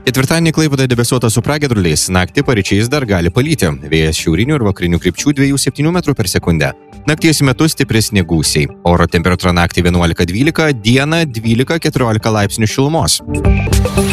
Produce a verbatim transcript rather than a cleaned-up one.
Ketvirtadienį Klaipėdoje debesuota su pragiedruliais, naktį paryčiais dar gali palyti. Vėjas šiaurinių ir vakarinių krypčių dviejų septynių metrų per sekundę. Nakties metu stipresni gūsiai. Oro temperatūra naktį vienuolika dvylika, dieną dvylika keturiolika laipsnių šilumos.